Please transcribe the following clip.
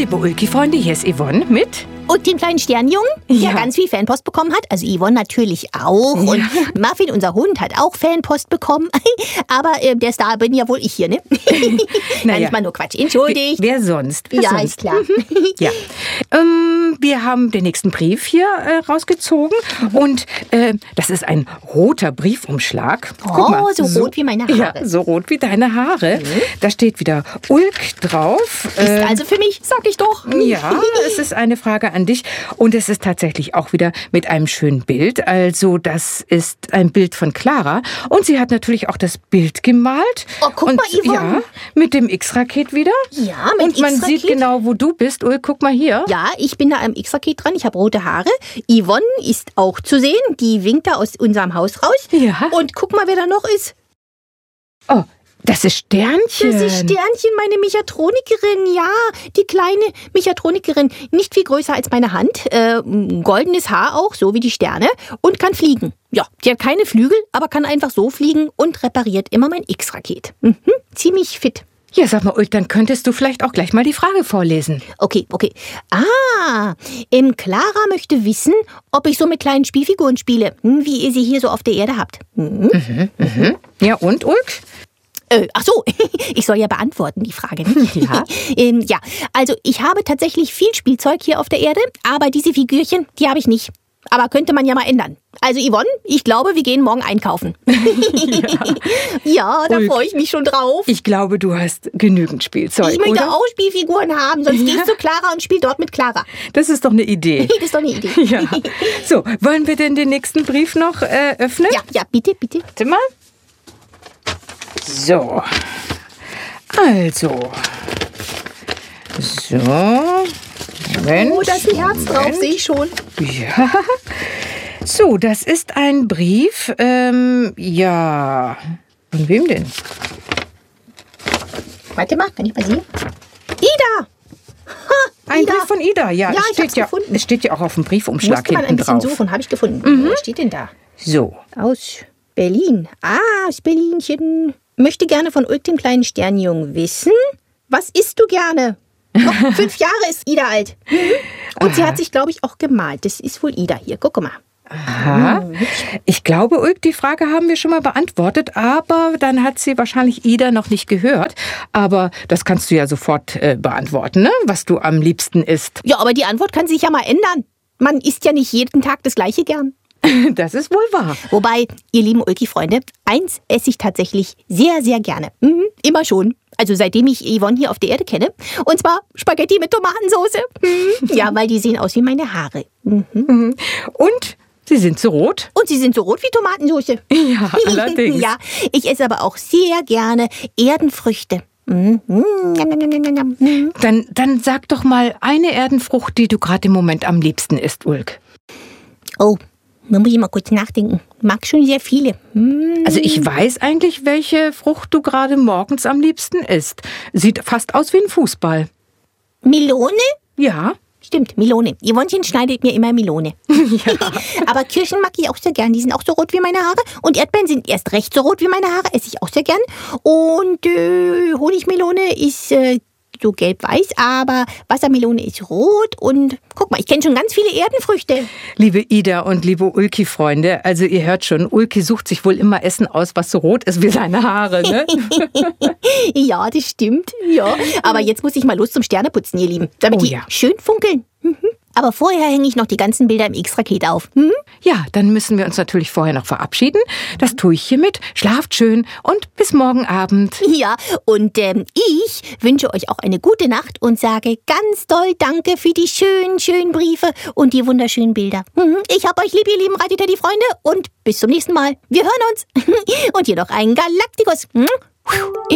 liebe Ulki-Freunde, hier ist Yvonne mit... Und den kleinen Sternjungen, der ganz viel Fanpost bekommen hat. Also Yvonne natürlich auch. Ja. Und Muffin, unser Hund, hat auch Fanpost bekommen. Aber der Star bin ja wohl ich hier, ne? Manchmal nur Quatsch. Entschuldigt. Wer sonst? Ist klar. Ja. Wir haben den nächsten Brief hier rausgezogen. Und das ist ein roter Briefumschlag. Guck mal, so rot wie meine Haare. Ja, so rot wie deine Haare. Da steht wieder Ulk drauf. Ist also für mich, sag ich doch. Ja, es ist eine Frage an dich. Und es ist tatsächlich auch wieder mit einem schönen Bild. Also das ist ein Bild von Clara. Und sie hat natürlich auch das Bild gemalt. Oh, guck mal, Yvonne. Ja, mit dem X-Raket wieder. Ja, mit Und man sieht genau, wo du bist. Ulk, guck mal hier. Ja, ich bin da am X-Raket dran. Ich habe rote Haare. Yvonne ist auch zu sehen. Die winkt da aus unserem Haus raus. Ja. Und guck mal, wer da noch ist. Oh, das ist Sternchen. Das ist Sternchen, meine Mechatronikerin, ja. Die kleine Mechatronikerin, nicht viel größer als meine Hand. Goldenes Haar auch, so wie die Sterne. Und kann fliegen. Ja, die hat keine Flügel, aber kann einfach so fliegen und repariert immer mein X-Raket. Ziemlich fit. Ja, sag mal, Ulk, dann könntest du vielleicht auch gleich mal die Frage vorlesen. Okay. Clara möchte wissen, ob ich so mit kleinen Spielfiguren spiele, wie ihr sie hier so auf der Erde habt. Ja, und, Ulk? Ach so, ich soll ja beantworten, die Frage. Ja. Ja, also ich habe tatsächlich viel Spielzeug hier auf der Erde, aber diese Figürchen, die habe ich nicht. Aber könnte man ja mal ändern. Also Yvonne, ich glaube, wir gehen morgen einkaufen. Ja, da freue ich mich schon drauf. Ich glaube, du hast genügend Spielzeug, Ich möchte oder? auch Spielfiguren haben, sonst gehe ich zu Clara und spiele dort mit Clara. Das ist doch eine Idee. Das ist doch eine Idee. Ja. So, wollen wir denn den nächsten Brief noch öffnen? Ja, bitte. Warte mal. So. Also. So. Moment. Oh, da ist ein Herz drauf, sehe ich schon. Ja. So, das ist ein Brief. Ja. Von wem denn? Warte mal, kann ich mal sehen? Ida! Ein Brief von Ida, ja. Ja, Es ich steht hab's gefunden. Es steht ja auch auf dem Briefumschlag Musste man ein hinten bisschen drauf. suchen, habe ich gefunden. Was steht denn da? So. Aus Berlin. Aus Berlinchen. Möchte gerne von Ulk, dem kleinen Sternjungen, wissen, was isst du gerne? Noch 5 Jahre ist Ida alt. Und sie hat sich, glaube ich, auch gemalt. Das ist wohl Ida hier. Guck mal. Aha. Ich glaube, Ulk, die Frage haben wir schon mal beantwortet, aber dann hat sie wahrscheinlich Ida noch nicht gehört. Aber das kannst du ja sofort beantworten, ne? Was du am liebsten isst. Ja, aber die Antwort kann sich ja mal ändern. Man isst ja nicht jeden Tag das Gleiche gern. Das ist wohl wahr. Wobei, ihr lieben Ulki-Freunde, eins esse ich tatsächlich sehr, sehr gerne. Immer schon. Also seitdem ich Yvonne hier auf der Erde kenne. Und zwar Spaghetti mit Tomatensauce. Ja, weil die sehen aus wie meine Haare. Und sie sind so rot. Und sie sind so rot wie Tomatensauce. Ja, allerdings. Ja, ich esse aber auch sehr gerne Erdenfrüchte. Dann sag doch mal eine Erdenfrucht, die du gerade im Moment am liebsten isst, Ulk. Oh, da muss ich mal kurz nachdenken. Mag schon sehr viele. Also ich weiß eigentlich, welche Frucht du gerade morgens am liebsten isst. Sieht fast aus wie ein Fußball. Melone? Ja. Stimmt, Melone. Yvonnchen schneidet mir immer Melone. Ja. Aber Kirschen mag ich auch sehr gern. Die sind auch so rot wie meine Haare. Und Erdbeeren sind erst recht so rot wie meine Haare. Esse ich auch sehr gern. Und Honigmelone ist so gelb-weiß, aber Wassermelone ist rot. Und guck mal, ich kenne schon ganz viele Erdenfrüchte. Liebe Ida und liebe Ulki-Freunde, also ihr hört schon, Ulki sucht sich wohl immer Essen aus, was so rot ist wie seine Haare, ne? Ja, das stimmt. Ja. Aber jetzt muss ich mal los zum Sterneputzen, ihr Lieben, damit die schön funkeln. Aber vorher hänge ich noch die ganzen Bilder im X-Raket auf. Ja, dann müssen wir uns natürlich vorher noch verabschieden. Das tue ich hiermit. Schlaft schön und bis morgen Abend. Ja, und ich wünsche euch auch eine gute Nacht und sage ganz doll Danke für die schönen Briefe und die wunderschönen Bilder. Ich hab euch lieb, ihr lieben Radio Teddy Freunde, und bis zum nächsten Mal. Wir hören uns. Und hier noch einen Galaktikus.